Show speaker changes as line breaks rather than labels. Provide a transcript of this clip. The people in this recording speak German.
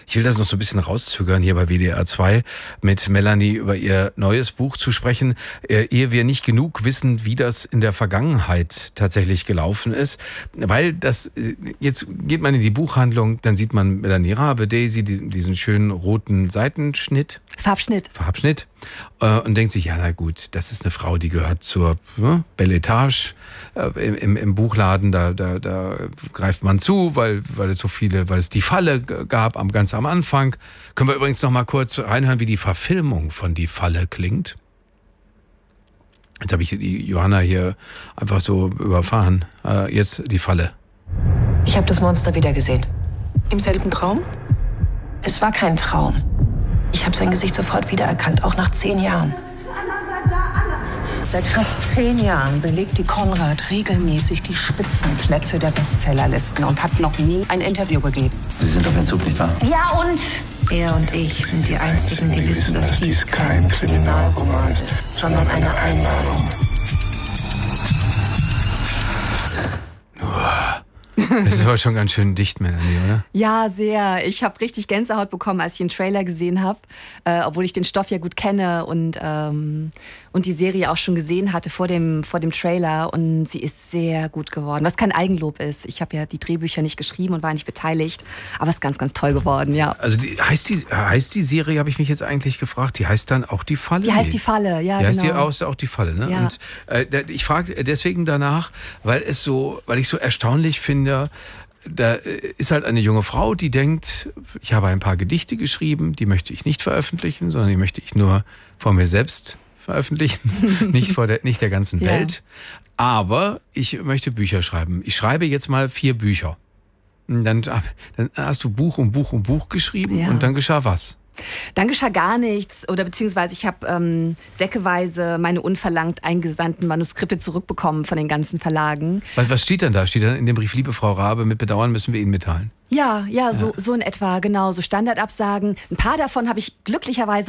Ich will das noch so ein bisschen rauszögern hier bei WDR 2 mit Melanie über ihr neues Buch zu sprechen, ehe wir nicht genug wissen, wie das in der Vergangenheit tatsächlich gelaufen ist. Weil das, jetzt geht man in die Buchhandlung, dann sieht man Melanie Rabe, Daisy, diesen schönen roten Seitenschnitt. Farbschnitt. Und denkt sich, ja, na gut, das ist eine Frau, die gehört zur Belle Etage. Im Buchladen, da greift man zu, weil es die Falle gab ganz am Anfang. Können wir übrigens noch mal kurz reinhören, wie die Verfilmung von Die Falle klingt. Jetzt habe ich die Johanna hier einfach so überfahren. Jetzt Die Falle.
Ich habe das Monster wieder gesehen.
Im selben Traum?
Es war kein Traum. Ich habe sein Gesicht sofort wiedererkannt, auch nach 10 Jahren.
Seit fast 10 Jahren belegt die Konrad regelmäßig die Spitzenplätze der Bestsellerlisten und hat noch nie ein Interview gegeben.
Sie sind auf Entzug, nicht wahr?
Ja, und? Er und ich sind die Einzigen, die wissen, dass dies kein Kriminalroman ist, sondern eine Einladung.
Das ist aber schon ganz schön dicht, Melanie, oder?
Ja, sehr. Ich habe richtig Gänsehaut bekommen, als ich den Trailer gesehen habe, obwohl ich den Stoff ja gut kenne und die Serie auch schon gesehen hatte vor dem Trailer. Und sie ist sehr gut geworden, was kein Eigenlob ist. Ich habe ja die Drehbücher nicht geschrieben und war nicht beteiligt, aber es ist ganz, ganz toll geworden, ja.
Also heißt die Serie, habe ich mich jetzt eigentlich gefragt, die heißt dann auch Die Falle?
Die heißt Die Falle, ja, genau.
Die heißt auch Die Falle, ne?
Ja.
Und ich frage deswegen danach, weil ich so erstaunlich finde, da ist halt eine junge Frau, die denkt, ich habe ein paar Gedichte geschrieben, die möchte ich nicht veröffentlichen, sondern die möchte ich nur vor mir selbst veröffentlichen, nicht der ganzen Welt. Aber ich möchte Bücher schreiben. Ich schreibe jetzt mal 4 Bücher. Und dann hast du Buch um Buch um Buch geschrieben und dann geschah was?
Dann geschah gar nichts oder beziehungsweise ich habe säckeweise meine unverlangt eingesandten Manuskripte zurückbekommen von den ganzen Verlagen.
Was steht denn da? Steht dann in dem Brief, liebe Frau Rabe, mit Bedauern müssen wir Ihnen mitteilen?
Ja, so in etwa, genau, so Standardabsagen. Ein paar davon habe ich glücklicherweise